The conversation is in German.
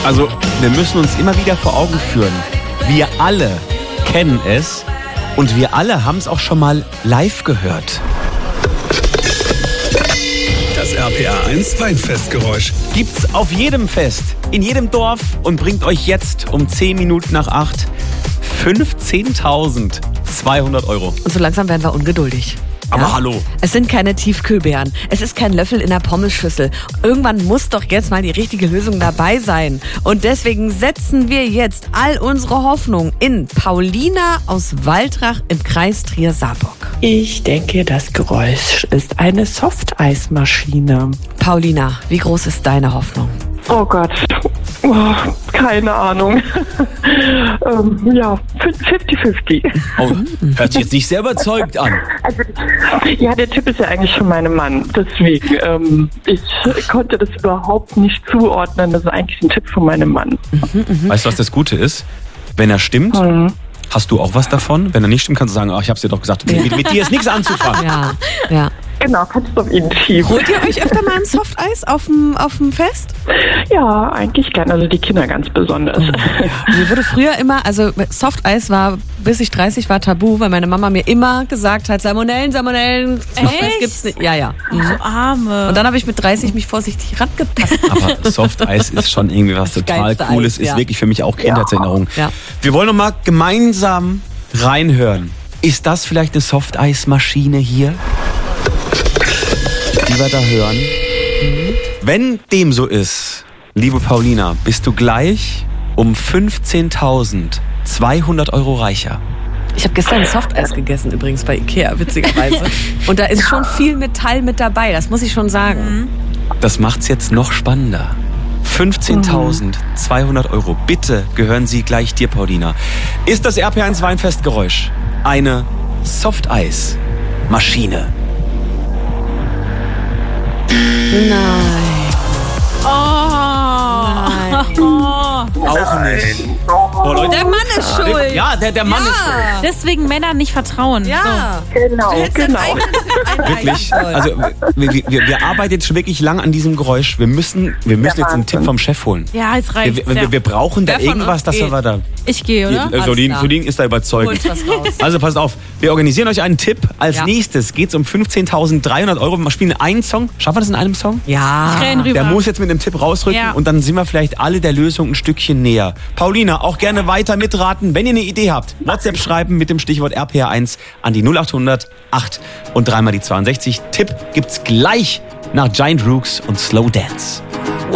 Also, wir müssen uns immer wieder vor Augen führen. Wir alle kennen es und wir alle haben es auch schon mal live gehört. Das RPA 1 Weinfestgeräusch. Gibt's auf jedem Fest, in jedem Dorf und bringt euch jetzt um 10 Minuten nach 8 15.200 Euro. Und so langsam werden wir ungeduldig. Aber hallo. Es sind keine Tiefkühlbeeren. Es ist kein Löffel in der Pommesschüssel. Irgendwann muss doch jetzt mal die richtige Lösung dabei sein. Und deswegen setzen wir jetzt all unsere Hoffnung in Paulina aus Waldrach im Kreis Trier-Saarburg. Ich denke, das Geräusch ist eine Softeismaschine. Paulina, wie groß ist deine Hoffnung? Oh Gott, keine Ahnung. Ja, 50-50. Oh, hört sich jetzt nicht sehr überzeugt an. Also, ja, der Tipp ist ja eigentlich von meinem Mann. Deswegen, ich konnte das überhaupt nicht zuordnen. Das ist eigentlich ein Tipp von meinem Mann. Weißt du, was das Gute ist? Wenn er stimmt, hast du auch was davon. Wenn er nicht stimmt, kannst du sagen, ach, ich hab's dir doch gesagt, mit dir ist nichts anzufangen. Ja. Genau, kannst du auf ihn schieben. Holt ihr euch öfter mal ein Softeis auf dem Fest? Ja, eigentlich gern. Also die Kinder ganz besonders. Mir wurde früher immer, also Softeis war, bis ich 30 war, tabu, weil meine Mama mir immer gesagt hat, Salmonellen, Softeis gibt's nicht. Ja. So arme. Und dann habe ich mit 30 mich vorsichtig rangepasst. Aber Softeis ist schon irgendwie was total geilste Cooles, Eis, ja. ist wirklich für mich auch Kindheitserinnerung. Ja. Wir wollen noch mal gemeinsam reinhören. Ist das vielleicht eine Softeismaschine hier, die wir da hören? Wenn dem so ist, liebe Paulina, bist du gleich um 15.200 Euro reicher. Ich habe gestern Softeis gegessen übrigens bei Ikea, witzigerweise. Und da ist schon viel Metall mit dabei, das muss ich schon sagen. Das macht's jetzt noch spannender. 15.200 Euro. Bitte gehören sie gleich dir, Paulina. Ist das RP1 Weinfestgeräusch eine Softeis-Maschine? Nein. Auch nicht. Oh, Leute. Der Mann ist schuld. Ja, der Mann ist schuld. Deswegen Männern nicht vertrauen. Ja. Genau. Wirklich. Also wir arbeiten jetzt schon wirklich lang an diesem Geräusch. Wir müssen jetzt einen Tipp vom Chef holen. So. Ja, jetzt reicht's. Wir brauchen da Wer von irgendwas, uns dass wir da... Ich gehe, oder? Solin ist da überzeugt. Holt was raus. Also passt auf, wir organisieren euch einen Tipp. Als nächstes geht es um 15.300 Euro. Wir spielen einen Song. Schaffen wir das in einem Song? Ja. Ich renn rüber. Der muss jetzt mit einem Tipp rausrücken und dann sind wir vielleicht alle der Lösung ein Stückchen näher. Paulina, auch gerne weiter mitraten. Wenn ihr eine Idee habt, WhatsApp schreiben mit dem Stichwort RPA1 an die 0800 8 und 3 mal die 62. Tipp gibt's gleich nach Giant Rooks und Slow Dance.